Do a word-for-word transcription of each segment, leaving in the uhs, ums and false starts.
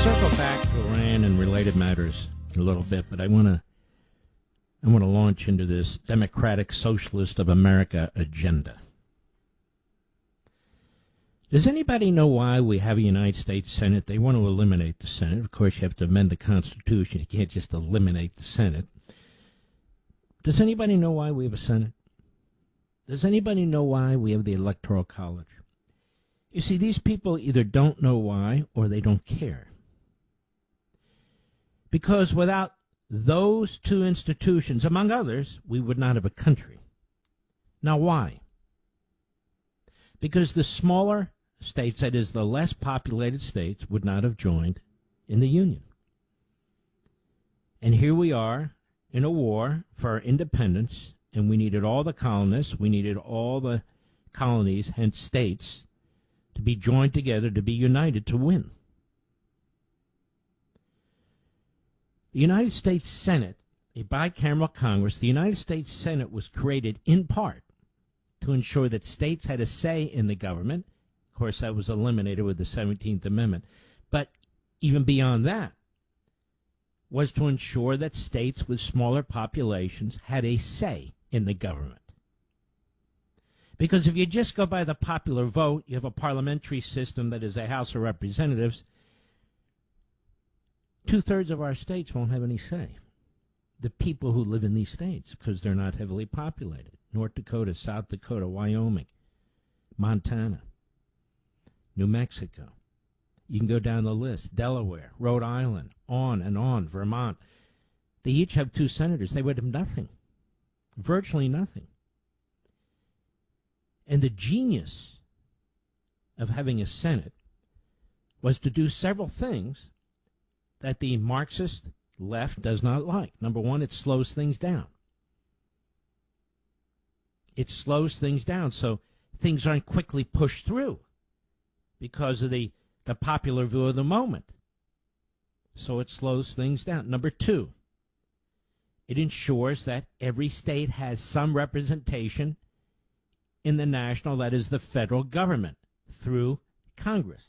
circle back to Iran and related matters a little bit, but I want to I want to launch into this Democratic Socialist of America agenda. Does anybody know why we have a United States Senate? They want to eliminate the Senate. Of course, you have to amend the Constitution. You can't just eliminate the Senate. Does anybody know why we have a Senate? Does anybody know why we have the Electoral College? You see, these people either don't know why or they don't care. Because without those two institutions, among others, we would not have a country. Now, why? Because the smaller states, that is, the less populated states, would not have joined in the Union. And here we are in a war for our independence, and we needed all the colonists, we needed all the colonies, hence states, to be joined together, to be united, to win. The United States Senate, a bicameral Congress, the United States Senate was created in part to ensure that states had a say in the government. Of course, that was eliminated with the seventeenth Amendment. But even beyond that, was to ensure that states with smaller populations had a say in the government. Because if you just go by the popular vote, you have a parliamentary system that is a House of Representatives, two-thirds of our states won't have any say. The people who live in these states, because they're not heavily populated. North Dakota, South Dakota, Wyoming, Montana, New Mexico. You can go down the list. Delaware, Rhode Island, on and on, Vermont. They each have two senators. They would have nothing, virtually nothing. And the genius of having a Senate was to do several things that the Marxist left does not like. Number one, it slows things down. It slows things down so things aren't quickly pushed through because of the, the popular view of the moment. So it slows things down. Number two, it ensures that every state has some representation in the national, that is the federal government, through Congress.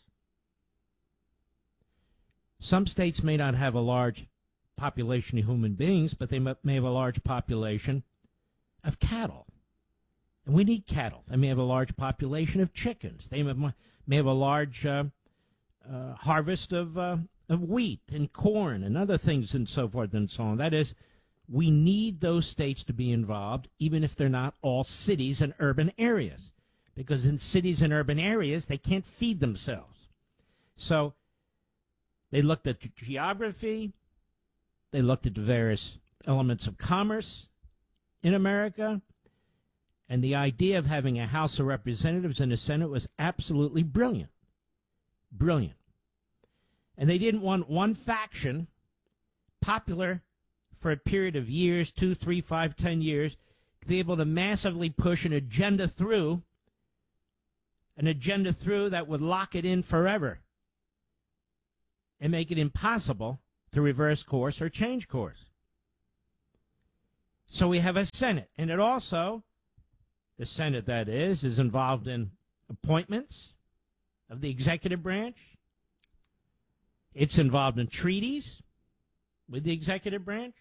Some states may not have a large population of human beings, but they may have a large population of cattle. And we need cattle. They may have a large population of chickens. They may, may have a large uh, uh, harvest of, uh, of wheat and corn and other things and so forth and so on. That is, we need those states to be involved, even if they're not all cities and urban areas. Because in cities and urban areas, they can't feed themselves. So they looked at the geography. They looked at the various elements of commerce in America. And the idea of having a House of Representatives and a Senate was absolutely brilliant. Brilliant. And they didn't want one faction, popular for a period of years, two, three, five, ten years, to be able to massively push an agenda through, an agenda through that would lock it in forever and make it impossible to reverse course or change course. So we have a Senate, and it also, the Senate that is, is involved in appointments of the executive branch. It's involved in treaties with the executive branch.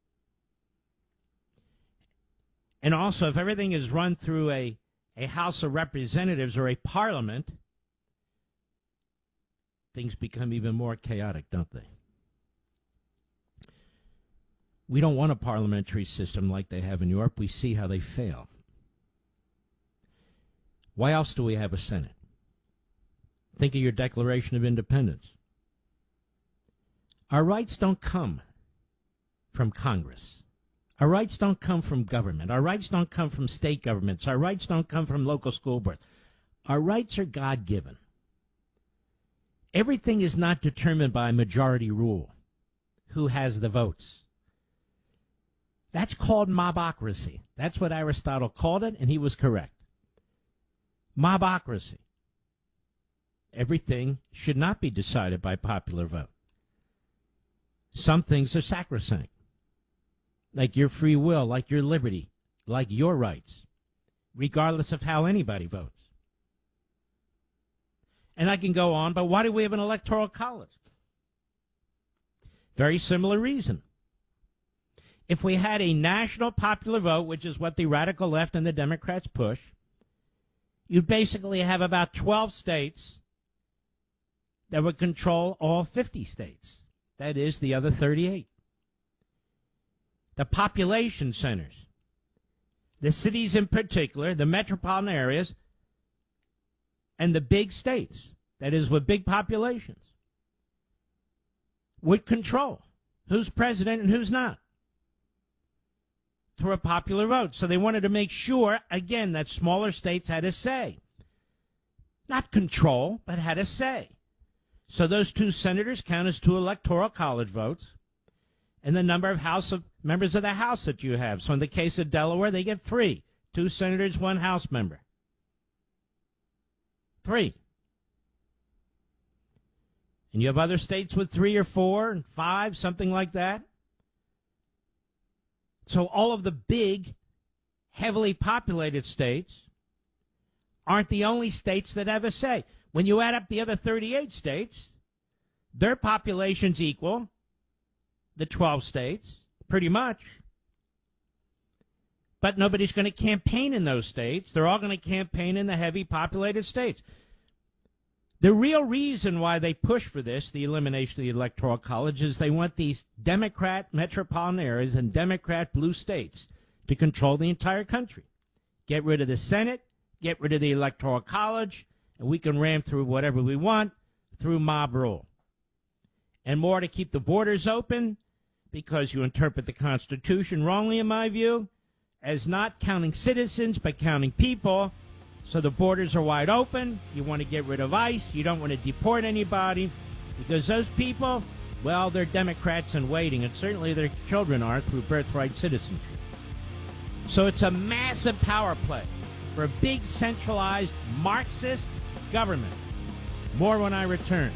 And also, if everything is run through a, a House of Representatives or a parliament, things become even more chaotic, don't they? We don't want a parliamentary system like they have in Europe. We see how they fail. Why else do we have a Senate? Think of your Declaration of Independence. Our rights don't come from Congress. Our rights don't come from government. Our rights don't come from state governments. Our rights don't come from local school boards. Our rights are God-given. Everything is not determined by majority rule. Who has the votes? That's called mobocracy. That's what Aristotle called it, and he was correct. Mobocracy. Everything should not be decided by popular vote. Some things are sacrosanct, like your free will, like your liberty, like your rights, regardless of how anybody votes. And I can go on, but why do we have an electoral college? Very similar reason. If we had a national popular vote, which is what the radical left and the Democrats push, you'd basically have about twelve states that would control all fifty states. That is, the other thirty-eight. The population centers, the cities in particular, the metropolitan areas, and the big states, that is, with big populations, would control who's president and who's not through a popular vote. So they wanted to make sure, again, that smaller states had a say. Not control, but had a say. So those two senators count as two electoral college votes, and the number of House of members of the House that you have. So in the case of Delaware, they get three. Two senators, one House member. Three. And you have other states with three or four and five, something like that. So all of the big, heavily populated states aren't the only states that have a say. When you add up the other thirty-eight states, their populations equal the twelve states, pretty much. But nobody's going to campaign in those states. They're all going to campaign in the heavy populated states. The real reason why they push for this, the elimination of the Electoral College, is they want these Democrat metropolitan areas and Democrat blue states to control the entire country. Get rid of the Senate, get rid of the Electoral College, and we can ram through whatever we want through mob rule. And more to keep the borders open, because you interpret the Constitution wrongly, in my view, as not counting citizens but counting people. So the borders are wide open. You want to get rid of ICE. You don't want to deport anybody, because those people, well, they're Democrats in waiting, and certainly their children are through birthright citizenship. So it's a massive power play for a big centralized Marxist government. More when I return.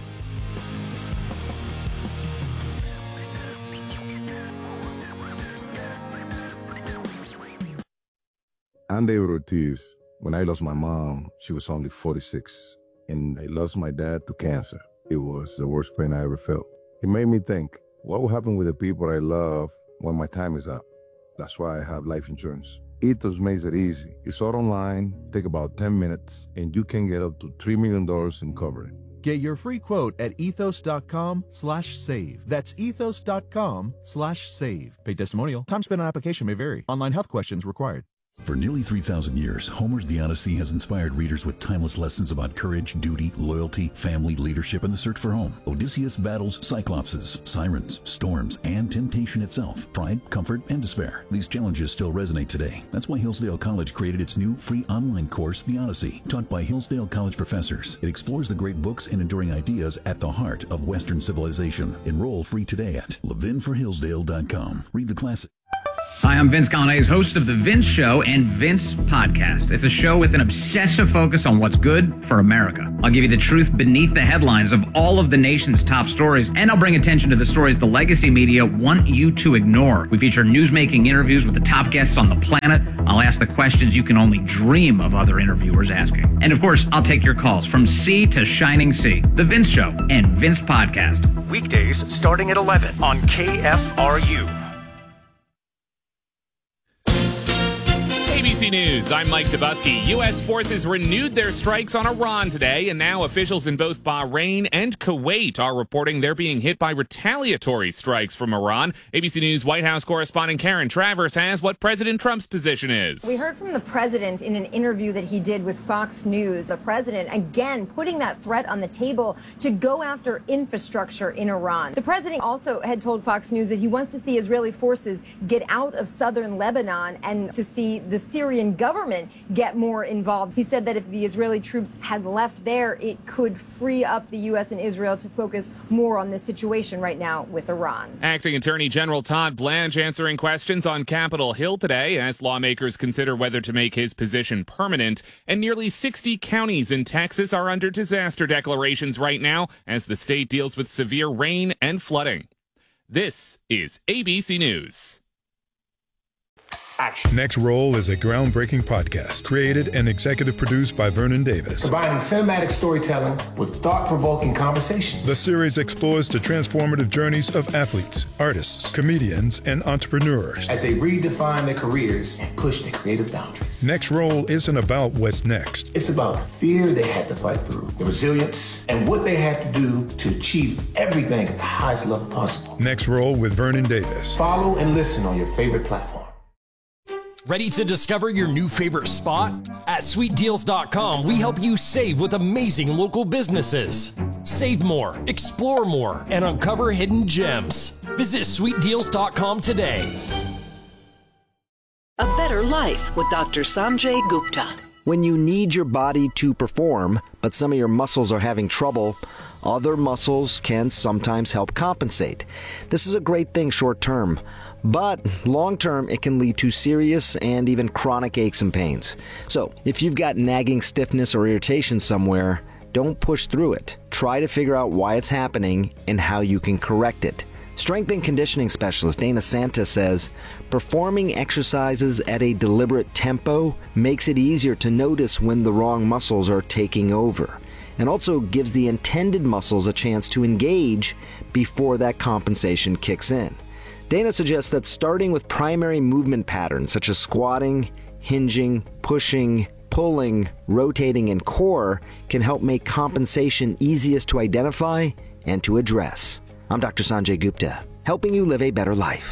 I'm David Ortiz. When I lost my mom, she was only forty-six, and I lost my dad to cancer. It was the worst pain I ever felt. It made me think, what will happen with the people I love when my time is up? That's why I have life insurance. Ethos makes it easy. It's all online, take about ten minutes, and you can get up to three million dollars in coverage. Get your free quote at ethos.com slash save. That's ethos.com slash save. Paid testimonial. Time spent on application may vary. Online health questions required. For nearly three thousand years, Homer's The Odyssey has inspired readers with timeless lessons about courage, duty, loyalty, family, leadership, and the search for home. Odysseus battles cyclopses, sirens, storms, and temptation itself, pride, comfort, and despair. These challenges still resonate today. That's why Hillsdale College created its new free online course, The Odyssey. Taught by Hillsdale College professors, it explores the great books and enduring ideas at the heart of Western civilization. Enroll free today at levin for hillsdale dot com. Read the classic. Hi, I'm Vince Galanes, host of The Vince Show and Vince Podcast. It's a show with an obsessive focus on what's good for America. I'll give you the truth beneath the headlines of all of the nation's top stories, and I'll bring attention to the stories the legacy media want you to ignore. We feature newsmaking interviews with the top guests on the planet. I'll ask the questions you can only dream of other interviewers asking. And of course, I'll take your calls from sea to shining sea. The Vince Show and Vince Podcast. Weekdays starting at eleven on K F R U. A B C News, I'm Mike Tobusky. U S forces renewed their strikes on Iran today, and now officials in both Bahrain and Kuwait are reporting they're being hit by retaliatory strikes from Iran. A B C News White House correspondent Karen Travers has what President Trump's position is. We heard from the president in an interview that he did with Fox News. The president, again, putting that threat on the table to go after infrastructure in Iran. The president also had told Fox News that he wants to see Israeli forces get out of southern Lebanon and to see the Syrian government get more involved. He said that if the Israeli troops had left there, it could free up the U S and Israel to focus more on the situation right now with Iran. Acting Attorney General Todd Blanche answering questions on Capitol Hill today as lawmakers consider whether to make his position permanent. And nearly sixty counties in Texas are under disaster declarations right now as the state deals with severe rain and flooding. This is A B C News. Action. Next Roll is a groundbreaking podcast created and executive produced by Vernon Davis. Combining cinematic storytelling with thought-provoking conversations. The series explores the transformative journeys of athletes, artists, comedians, and entrepreneurs as they redefine their careers and push their creative boundaries. Next Roll isn't about what's next. It's about the fear they had to fight through, the resilience, and what they had to do to achieve everything at the highest level possible. Next Roll with Vernon Davis. Follow and listen on your favorite platform. Ready to discover your new favorite spot? At sweet deals dot com, we help you save with amazing local businesses. Save more, explore more, and uncover hidden gems. Visit sweet deals dot com today. A better life with Doctor Sanjay Gupta. When you need your body to perform, but some of your muscles are having trouble, other muscles can sometimes help compensate. This is a great thing short term. But long-term, it can lead to serious and even chronic aches and pains. So if you've got nagging stiffness or irritation somewhere, don't push through it. Try to figure out why it's happening and how you can correct it. Strength and conditioning specialist Dana Santa says, performing exercises at a deliberate tempo makes it easier to notice when the wrong muscles are taking over, and also gives the intended muscles a chance to engage before that compensation kicks in. Dana suggests that starting with primary movement patterns such as squatting, hinging, pushing, pulling, rotating, and core can help make compensation easiest to identify and to address. I'm Doctor Sanjay Gupta, helping you live a better life.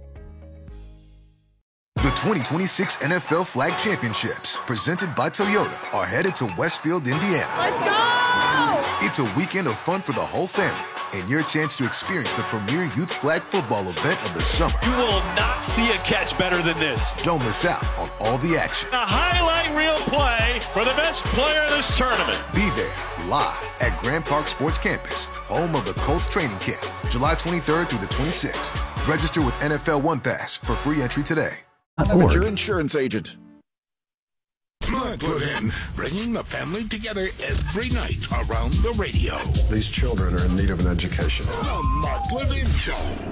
The twenty twenty-six N F L Flag Championships, presented by Toyota, are headed to Westfield, Indiana. Let's go! It's a weekend of fun for the whole family, and your chance to experience the premier youth flag football event of the summer. You will not see a catch better than this. Don't miss out on all the action. A highlight reel play for the best player of this tournament. Be there, live at Grand Park Sports Campus, home of the Colts training camp, July twenty-third through the twenty-sixth. Register with N F L One Pass for free entry today. I'm your insurance agent. Mark Levin, bringing the family together every night around the radio. These children are in need of an education. The Mark Levin Show.